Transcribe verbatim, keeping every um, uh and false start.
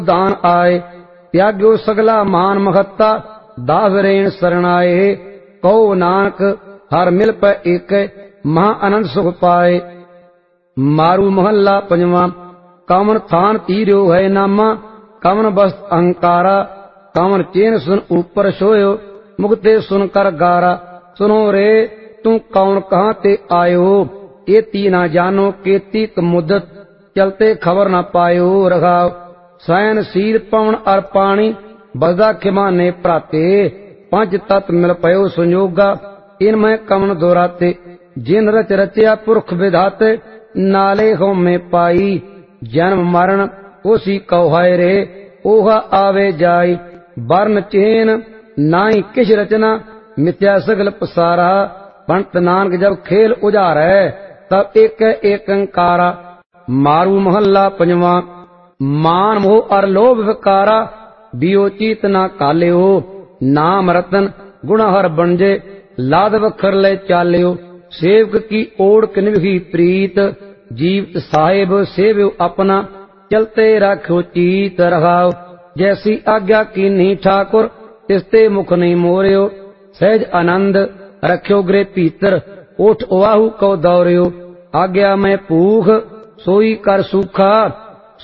दान आए। त्याग्यो सगला मान महत्ता दावरेण शरणाए। कहो नानक हर मिल पै एक महा आनंद सुख पाए। मारू महला पंजवा। कामन थान तीर्यो है नामा कामन बस्त अहंकारा। कामन चेन सुन ऊपर सोयो मुगते सुन कर गारा। सुनो रे तू कौन कहाँ ते आयो एती ना जानो केती मुद्दत चलते खबर ना पायो। रघाव सैन सीर पवन अर पानी बसदा खिमा ने प्राते। पंच तत्व मिल पयो संयोगा इनमें कमन दोराते। जिन रच रचया पुरख विधाते नाले हो में पाई। जन्म मरण ओसी कौहाय रे ओहा आवे जाई। वर्ण चेन नाई किश रचना मिथ्या सगल पसारा। पंत नानक जब खेल उजारै तब एक एक अंकारा। मारू महला पंजवा। मान मोह अर लोभ विकारा बियो चीत ना कालियो। नाम रतन गुण हर बनजे लाद वखर ले चालियो। सेवक की ओढ़ किन्ही प्रीत जीवत साहिब सेव्यो अपना चलते राखो चीत। रहाओ जैसी आज्ञा कीन्ही ठाकुर तिसते मुख नहीं मोरियो। सहज आनंद रख्यो गृह भीतर ओठ ओवाहु को दौरियो। आज्ञा में पूख सोई कर सूखा